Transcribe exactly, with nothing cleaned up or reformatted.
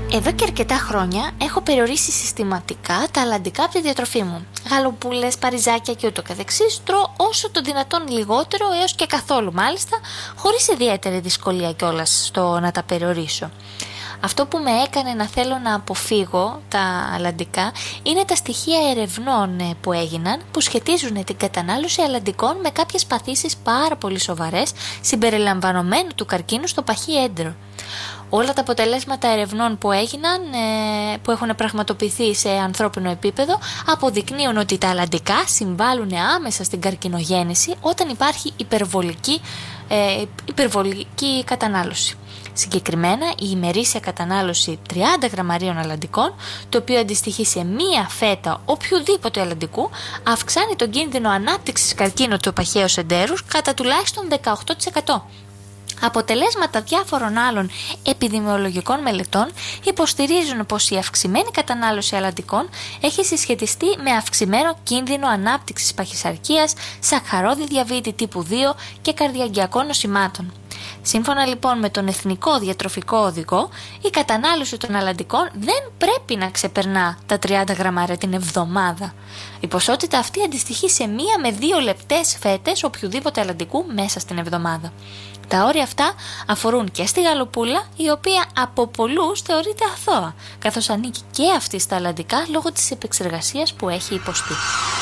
Εδώ και αρκετά χρόνια έχω περιορίσει συστηματικά τα αλλαντικά από τη διατροφή μου. Γαλοπούλες, παριζάκια και ούτω καθεξής τρώω όσο το δυνατόν λιγότερο έως και καθόλου μάλιστα, χωρίς ιδιαίτερη δυσκολία κιόλας στο να τα περιορίσω. Αυτό που με έκανε να θέλω να αποφύγω τα αλλαντικά είναι τα στοιχεία ερευνών που έγιναν που σχετίζουν την κατανάλωση αλλαντικών με κάποιες παθήσεις πάρα πολύ σοβαρές συμπεριλαμβανομένου του καρκίνου στο παχύ έντερο. Όλα τα αποτελέσματα ερευνών που έγιναν, που έχουν πραγματοποιηθεί σε ανθρώπινο επίπεδο, αποδεικνύουν ότι τα αλλαντικά συμβάλλουν άμεσα στην καρκινογέννηση όταν υπάρχει υπερβολική, ε, υπερβολική κατανάλωση. Συγκεκριμένα, η ημερήσια κατανάλωση τριάντα γραμμαρίων αλλαντικών, το οποίο αντιστοιχεί σε μία φέτα οποιοδήποτε αλλαντικού, αυξάνει τον κίνδυνο ανάπτυξης καρκίνου του παχαίου εντέρους κατά τουλάχιστον δεκαοκτώ τοις εκατό. Αποτελέσματα διάφορων άλλων επιδημιολογικών μελετών υποστηρίζουν πως η αυξημένη κατανάλωση αλλαντικών έχει συσχετιστεί με αυξημένο κίνδυνο ανάπτυξης παχυσαρκίας, σακχαρώδη διαβήτη τύπου δύο και καρδιαγγειακών νοσημάτων. Σύμφωνα λοιπόν με τον Εθνικό Διατροφικό Οδηγό, η κατανάλωση των αλλαντικών δεν πρέπει να ξεπερνά τα τριάντα γραμμάρια την εβδομάδα. Η ποσότητα αυτή αντιστοιχεί σε μία με δύο λεπτές φέτες οποιοδήποτε αλλαντικού μέσα στην εβδομάδα. Τα όρια αυτά αφορούν και στη γαλοπούλα, η οποία από πολλούς θεωρείται αθώα, καθώς ανήκει και αυτή στα αλλαντικά λόγω της επεξεργασίας που έχει υποστεί.